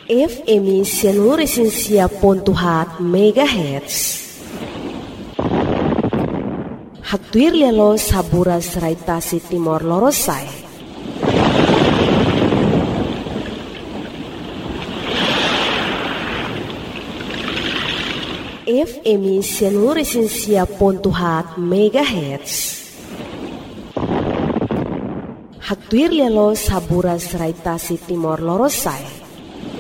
FM seluruh Resensia Pontuhat Megahertz. Haktuir lelo sabura seraitasi Timor Lorosai. FM seluruh Resensia Pontuhat Megahertz. Haktuir lelo sabura seraitasi Timor Lorosai.